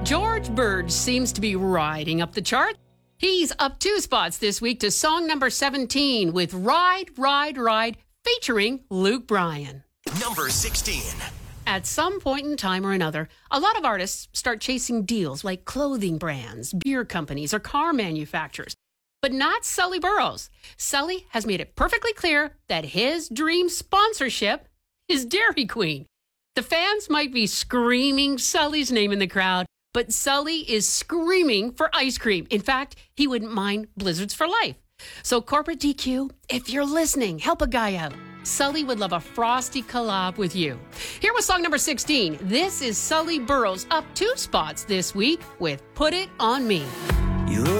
George Bird seems to be riding up the chart. He's up 2 spots this week to song number 17 with Ride, Ride, Ride, featuring Luke Bryan. Number 16. At some point in time or another, a lot of artists start chasing deals like clothing brands, beer companies, or car manufacturers. But not Sully Burrows. Sully has made it perfectly clear that his dream sponsorship is Dairy Queen. The fans might be screaming Sully's name in the crowd, but Sully is screaming for ice cream. In fact, he wouldn't mind blizzards for life. So corporate DQ, if you're listening, help a guy out. Sully would love a frosty collab with you. Here was song number 16. This is Sully Burrows up 2 spots this week with Put It On Me.